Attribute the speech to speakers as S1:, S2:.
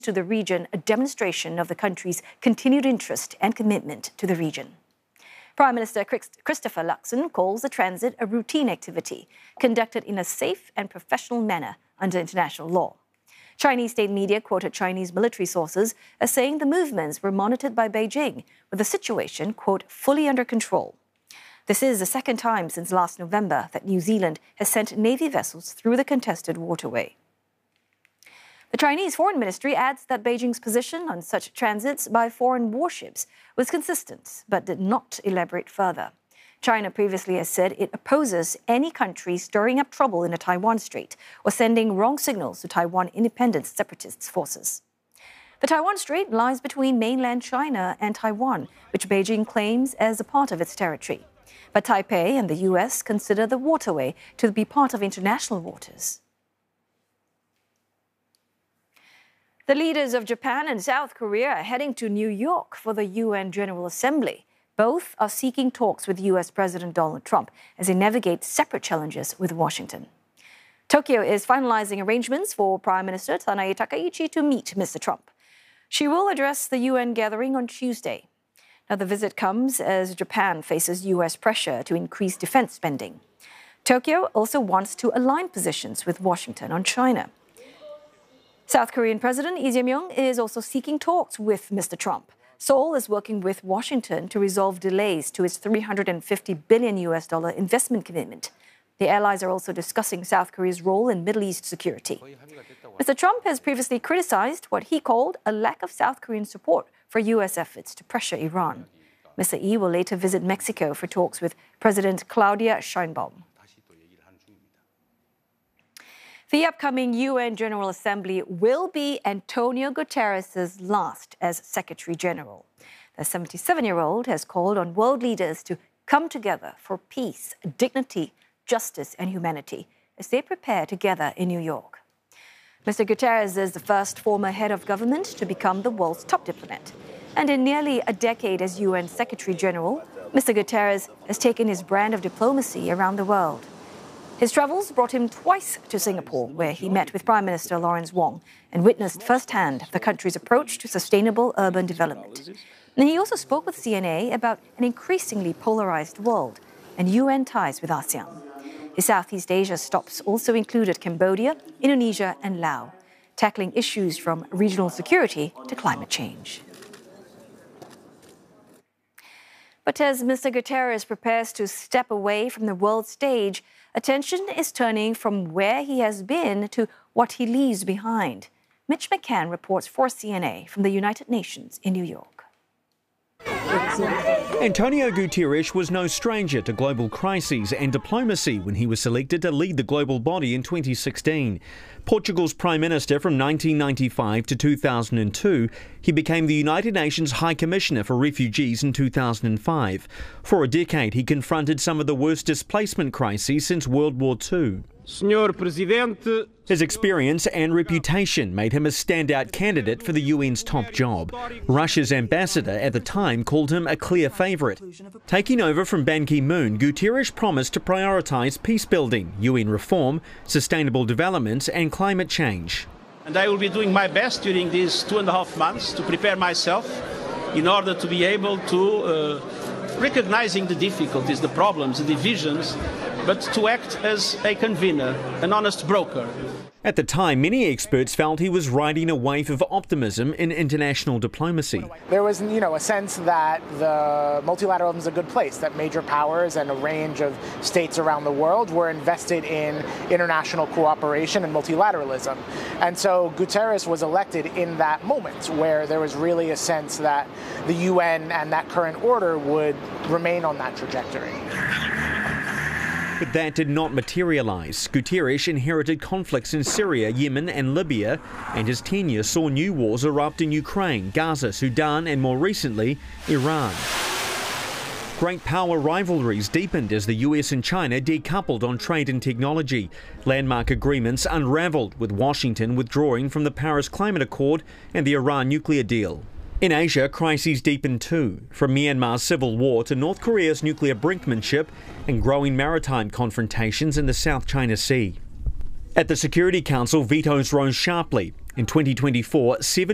S1: to the region a demonstration of the country's continued interest and commitment to the region. Prime Minister Christopher Luxon calls the transit a routine activity conducted in a safe and professional manner under international law. Chinese state media quoted Chinese military sources as saying the movements were monitored by Beijing, with the situation, quote, fully under control. This is the second time since last November that New Zealand has sent Navy vessels through the contested waterway. The Chinese Foreign Ministry adds that Beijing's position on such transits by foreign warships was consistent, but did not elaborate further. China previously has said it opposes any country stirring up trouble in the Taiwan Strait or sending wrong signals to Taiwan independent separatist forces. The Taiwan Strait lies between mainland China and Taiwan, which Beijing claims as a part of its territory. But Taipei and the US consider the waterway to be part of international waters. The leaders of Japan and South Korea are heading to New York for the UN General Assembly. Both are seeking talks with US President Donald Trump as they navigate separate challenges with Washington. Tokyo is finalizing arrangements for Prime Minister Sanae Takaichi to meet Mr. Trump. She will address the UN gathering on Tuesday. Now, the visit comes as Japan faces US pressure to increase defense spending. Tokyo also wants to align positions with Washington on China. South Korean President Lee Jae-myung is also seeking talks with Mr. Trump. Seoul is working with Washington to resolve delays to its $350 billion investment commitment. The allies are also discussing South Korea's role in Middle East security. Mr. Trump has previously criticized what he called a lack of South Korean support for U.S. efforts to pressure Iran. Mr. Lee will later visit Mexico for talks with President Claudia Sheinbaum. The upcoming UN General Assembly will be Antonio Guterres' last as Secretary General. The 77-year-old has called on world leaders to come together for peace, dignity, justice, and humanity as they prepare together in New York. Mr. Guterres is the first former head of government to become the world's top diplomat. And in nearly a decade as UN Secretary General, Mr. Guterres has taken his brand of diplomacy around the world. His travels brought him twice to Singapore, where he met with Prime Minister Lawrence Wong and witnessed firsthand the country's approach to sustainable urban development. And he also spoke with CNA about an increasingly polarized world and UN ties with ASEAN. His Southeast Asia stops also included Cambodia, Indonesia, and Laos, tackling issues from regional security to climate change. But as Mr. Guterres prepares to step away from the world stage, attention is turning from where he has been to what he leaves behind. Mitch McCann reports for CNA from the United Nations in New York.
S2: Antonio Guterres was no stranger to global crises and diplomacy when he was selected to lead the global body in 2016. Portugal's Prime Minister from 1995 to 2002, he became the United Nations High Commissioner for Refugees in 2005. For a decade, he confronted some of the worst displacement crises since World War II. His experience and reputation made him a standout candidate for the UN's top job. Russia's ambassador at the time called him a clear favourite. Taking over from Ban Ki-moon, Guterres promised to prioritise peace building, UN reform, sustainable development and climate change.
S3: And I will be doing my best during these 2.5 months to prepare myself in order to be able to recognizing the difficulties, the problems, the divisions, but to act as a convener, an honest broker.
S2: At the time, many experts felt he was riding a wave of optimism in international diplomacy.
S4: There was, a sense that the multilateralism is a good place, that major powers and a range of states around the world were invested in international cooperation and multilateralism. And so Guterres was elected in that moment where there was really a sense that the UN and that current order would remain on that trajectory.
S2: But that did not materialise. Guterres inherited conflicts in Syria, Yemen and Libya, and his tenure saw new wars erupt in Ukraine, Gaza, Sudan and more recently, Iran. Great power rivalries deepened as the US and China decoupled on trade and technology. Landmark agreements unravelled, with Washington withdrawing from the Paris Climate Accord and the Iran nuclear deal. In Asia, crises deepened too, from Myanmar's civil war to North Korea's nuclear brinkmanship and growing maritime confrontations in the South China Sea. At the Security Council, vetoes rose sharply. In 2024, 7